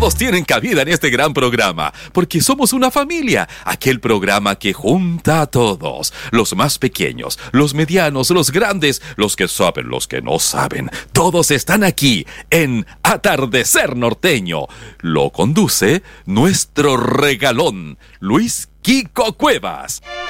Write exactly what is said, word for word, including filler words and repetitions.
Todos tienen cabida en este gran programa, porque somos una familia, aquel programa que junta a todos, los más pequeños, los medianos, los grandes, los que saben, los que no saben. Todos están aquí en Atardecer Norteño. Lo conduce nuestro regalón, Luis Kiko Cuevas.